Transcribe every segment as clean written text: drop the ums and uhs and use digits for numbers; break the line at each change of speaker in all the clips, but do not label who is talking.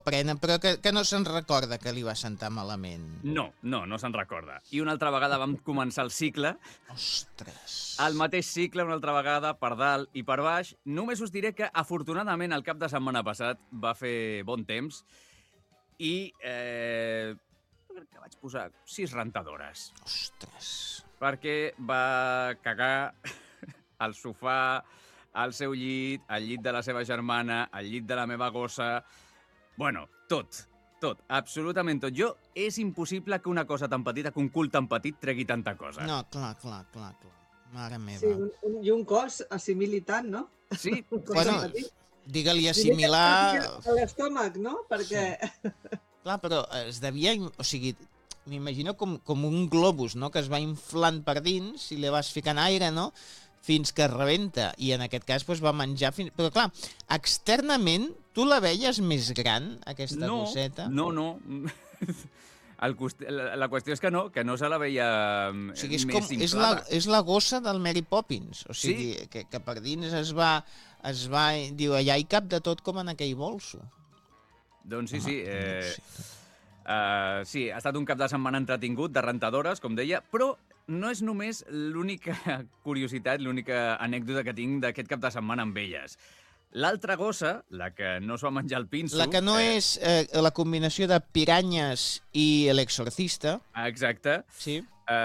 prenen, però que no se'n recorda que li va sentar malament.
No se'n recorda. I una altra vegada vam començar el cicle.
Ostres.
El mateix cicle, una altra vegada, per dalt i per baix. Només us diré que, afortunadament, el cap de setmana passat va fer bon temps i crec que vaig posar 6 rentadores.
Ostres.
Perquè va cagar al sofà, al seu llit, al llit de la seva germana, al llit de la meva gossa... Bueno, tot, absolutament tot. És impossible que una cosa tan petita, que un cul tan petit, tregui tanta cosa.
No, clar. Mare meva.
Sí, i un cos assimili tant, no?
Sí.
Bueno, digue-li assimilar...
A l'estómac, no? Perquè...
Sí. Clar, però es devia... O sigui, m'imagino com un globus, no?, que es va inflant per dins i li vas ficant aire, no?, fins que rebenta, i en aquest cas va menjar fins... Però clar, externament, tu la veies més gran, aquesta gosseta?
No. La qüestió és que no se la veia
o sigui,
més inflada.
És la gossa del Mary Poppins, o sigui, sí? que per dins es va... Diu, allà hi cap de tot com en aquell bolso.
Doncs sí. Sí, ha estat un cap de setmana entretingut, de rentadores, com deia, però no és només l'única curiositat, l'única anècdota que tinc d'aquest cap de setmana amb elles. L'altra gossa, la que no s'ho va menjar el pinso...
La que no és la combinació de piranyes i l'exorcista.
Exacte.
Sí.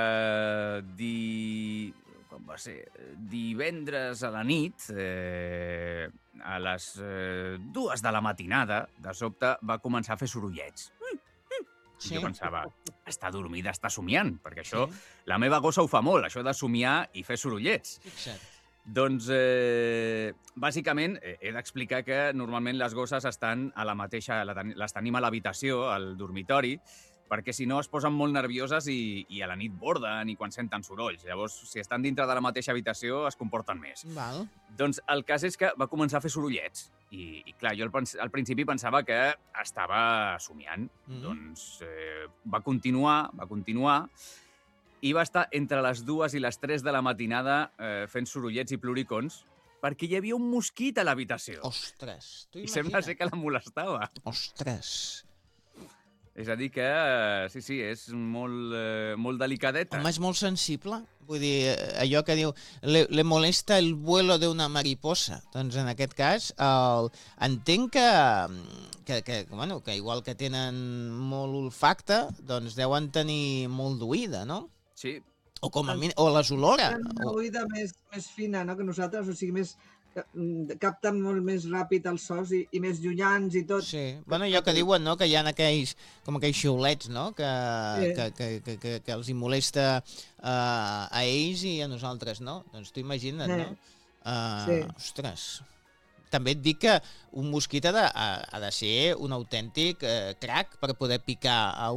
Com va ser? Divendres a la nit, a les 2 de la matinada, de sobte va començar a fer sorollets. Sí. Jo pensava, està dormida, està somiant, perquè això, la meva gossa ho fa molt, això de somiar i fer sorollets.
Fixa't.
Doncs, bàsicament, he d'explicar que normalment les gosses estan a la mateixa... Les tenim a l'habitació, al dormitori, perquè si no es posen molt nervioses i a la nit borden i quan senten sorolls. Llavors, si estan dintre de la mateixa habitació, es comporten més.
Val.
Doncs el cas és que va començar a fer sorollets. I clar, jo al principi pensava que estava somiant. Doncs va continuar i va estar entre les 2 i les 3 de la matinada fent sorollets i ploricons perquè hi havia un mosquit a l'habitació.
Ostres, tu
imagina't. I
imagina't.
sembla ser que la molestava.
Ostres.
És a dir que, sí, és molt delicadeta.
Home, és molt sensible. Vull dir, allò que diu, le molesta el vuelo de una mariposa. Doncs en aquest cas, entenc que igual que tenen molt olfacte, doncs deuen tenir molt d'oïda, no?
Sí.
O com a mínim, o les olora.
Una oïda més fina, no?, que nosaltres, o sigui, capten molt més ràpid els sons i més llunyans i tot.
Sí, bueno, allò que diuen, no?, que hi ha aquells xiulets, no?, que els hi molesta a ells i a nosaltres, no? Doncs tu imagina't, no?
Sí.
Ostres. També et dic que un mosquit ha de ser un autèntic crac per poder picar a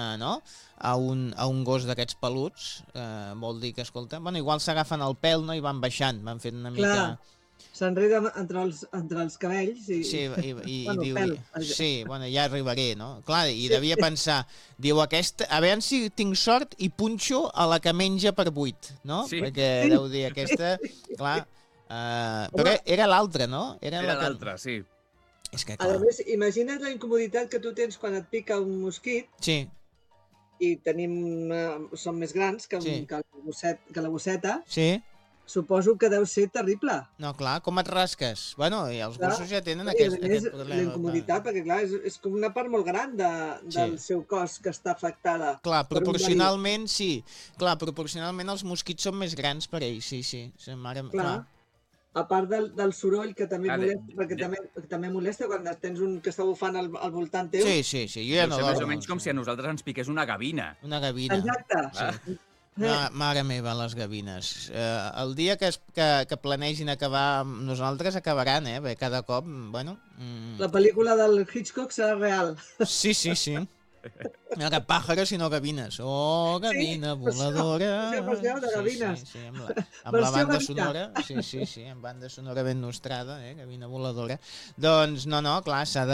un gos d'aquests peluts. Vol dir que, escolta, bueno, igual s'agafen el pèl, no?, i van baixant, van fent una mica...
Clar. S'enreda entre els cabells i...
Sí,
bueno,
diu...
pèl.
Sí, bueno, ja arribaré, no? Clar, i devia pensar, diu, a veure si tinc sort i punxo a la que menja per 8, no?
Sí.
Perquè deu dir, aquesta, clar... però era l'altra, no?
Era l'altra, sí.
És que,
A
clar...
més, imagina't la incomoditat que tu tens quan et pica un mosquit
Sí,
i som més grans que la gosseta.
sí.
Suposo que deu ser terrible.
No, clar, com et rasques? Bueno, i els gossos ja tenen
I
aquest
a més,
problema.
la incomoditat, perquè clar, és com una part molt gran del seu cos que està afectada.
Clar, proporcionalment sí. Clar, proporcionalment els mosquits són més grans per ells, sí. Clar.
A part del soroll, que també molesta, perquè també molesta quan tens un que està bufant al voltant teu.
Sí, jo ja no dormo.
Més o menys com si a nosaltres ens piqués una gavina.
Una gavina.
Exacte.
Sí. Mare meva, les gavines. El dia que planegin acabar amb nosaltres, acabaran, Perquè cada cop, bueno...
La pel·lícula del Hitchcock serà real.
Sí. No cap pàjaros, sinó gavines. Oh, gavina voladora.
Sí, de gavines.
Sí, amb la banda sonora. Sí, amb banda sonora ben nostrada, gavina voladora. Doncs, no, clar, s'ha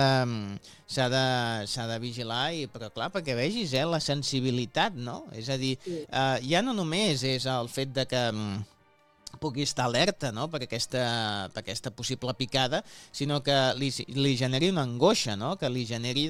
de vigilar, però clar, perquè vegis, la sensibilitat, no? És a dir, ja no només és el fet de que pugui estar alerta, no?, per aquesta possible picada, sinó que li generi una angoixa, no?, que li generi